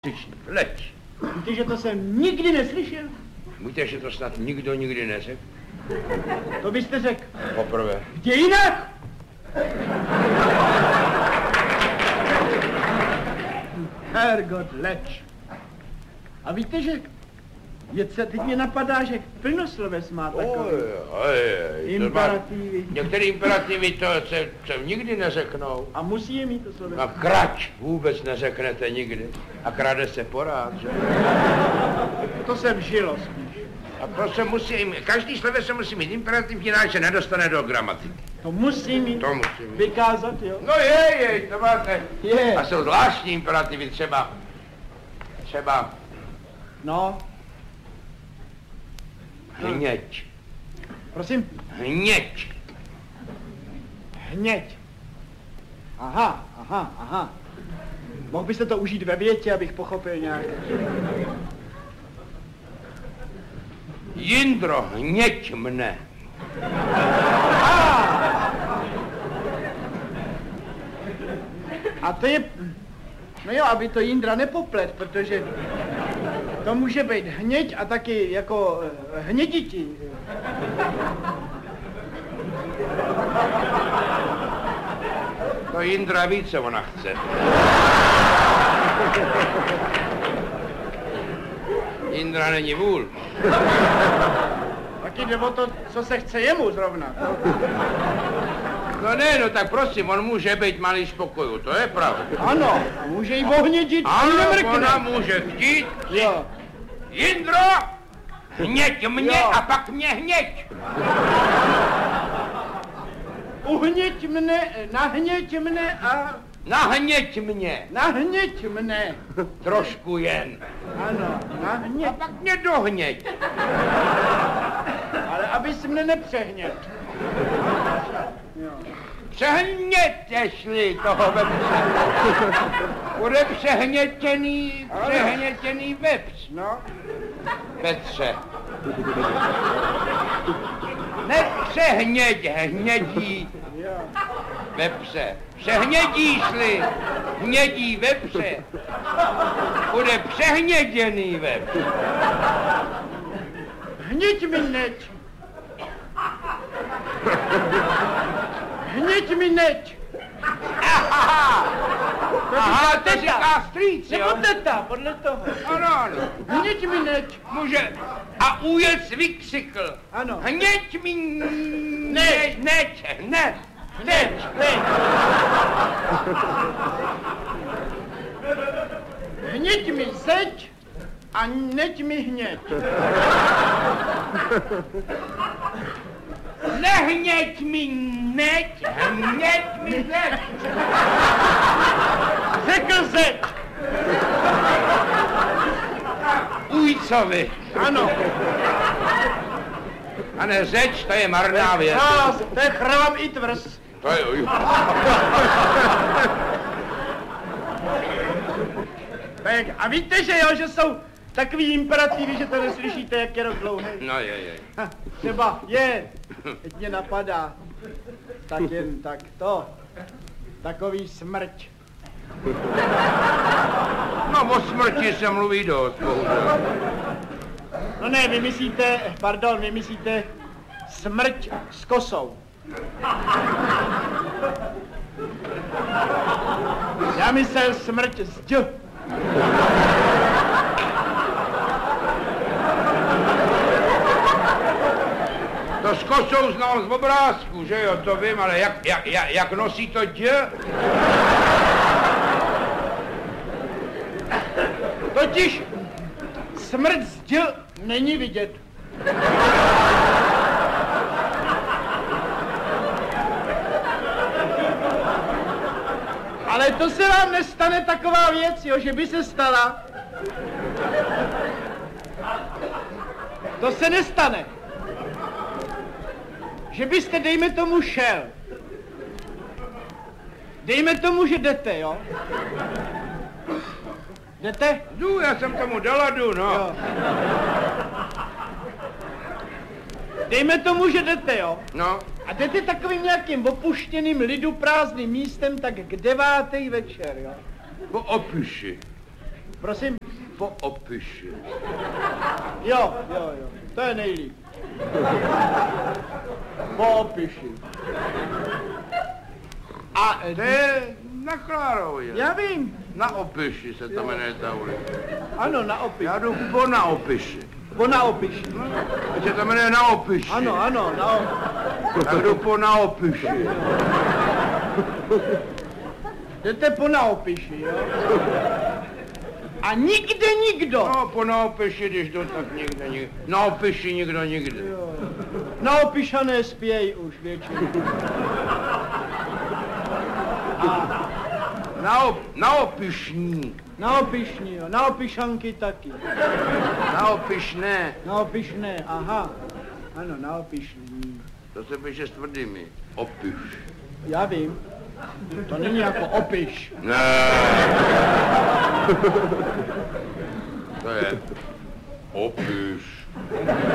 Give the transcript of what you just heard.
Leč. Víte, že to jsem nikdy neslyšel? Víte, že to snad nikdo nikdy neřekl? To byste řekl. Poprvé. Kde jinak? Hergot, leč. A víte, že teď mě napadá, že plnosloves má takový imperativy. Některé imperativy to se nikdy neřeknou. A musí je mít to sloves. A krať vůbec neřeknete nikdy. A krade se porád, že? To jsem žilo spíš. A to se musí, každý sloves se musí mít imperativ, jinak se nedostane do gramatiky. To musí mít. To musí mít. Vykázat, jo? No je, to máte. Je. A jsou zvláštní imperativy, třeba. No. Hněď. Prosím? Hněď. Hněď. Aha. Mohl byste to užít ve větě, abych pochopil nějak. Jindro, hněď mne. A to je... No jo, aby to Jindra nepoplet, protože to může být hněď a taky jako hněditi. To Jindra ví, co ona chce. Jindra není vůl. Taky jde o to, co se chce jemu zrovna. No ne, no tak prosím, on může být malý spokoju, to je pravda. Ano, může jí ohnědit, ano, nemrkne. ona může chtít. Jo. Jindro, hněď mě jo. A pak mě hněď. Uhněď mne, nahněď mne a... Nahněď mě. Nahněď mne. Trošku jen. Ano, nahněď. A pak mě dohněď. Ale abys mne nepřehnět. Jo. Přehnětěš-li toho vepře. Bude přehnětěný vepř. No. Petře. Nepřehněď hnědí vepře. Přehnědíš-li hnědí vepře, bude přehněděný vepř. Hněď mi neď. Hněď mi neď. Aha, to říká strýc, jo? Nebo teta, podle toho. Ano. Hněď mi neď. Může. A ujec vykřikl. Ano. Hněď mi neď. Hněď mi zeď a neď mi hněď. Nehněď mi neď, hněď mi zeď. Řekl zeď. Ujcovi. Ano. A ne řeč, to je marná věc. To je chrám i tvrz. To je Tak, a víte, že jo, že jsou takový imperativy, že to neslyšíte, jak je rok dlouhý. No je. Třeba teď mě napadá, tak jen tak to, takový smrť. No o smrti se mluví dost, bohužel. No ne, vy myslíte smrť s kosou. Já myslel smrť s D. To s kosou znal z obrázku, že jo, to vím, ale jak nosí to dě? Totiž smrť z D není vidět. Ale to se vám nestane taková věc, jo, že by se stala. To se nestane. Že byste, dejme tomu, šel. Dejme tomu, že jdete, jo? Jdete? Jdu, já jsem tomu doladu, no. Jo. Dejme tomu, že jdete, jo? No. A jdete takovým nějakým opuštěným lidu prázdným místem tak k 9. večer, jo? Po opiši. Prosím? Po opiši. Jo, to je nejlíp. Po opiši. A To je na Klárově. já vím. Na opiši se to jmenuje ta ulice. Ano, na opiši. Já jdu po na opiši. Po na opiši. To se to jmenuje na opiši. Ano, na opiši. Já jdu po na opiši. Jdete po na opiši, jo? A nikde nikdo. No, po na opiši, když jdu, tak nikde. Na opiši nikdo nikde. Jo. Na opišané spěj už většinou. Na opišní. Na opišní, jo. Na opišanky taky. Na opišné. Na opišné, aha. Ano, na opišní. To se píše s tvrdými. Opiš. Já vím. To není jako opiš. Ne. To je opiš.